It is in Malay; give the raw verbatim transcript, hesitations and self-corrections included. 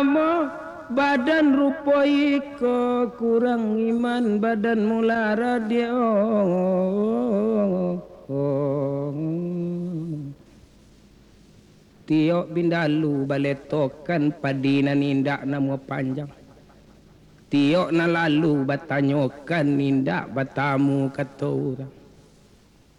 badan rupoi ko kurang iman badan mula radio tiok bindalu baletokan padina nindak nama panjang tiok na lalu batanyokan nindak batamu kata orang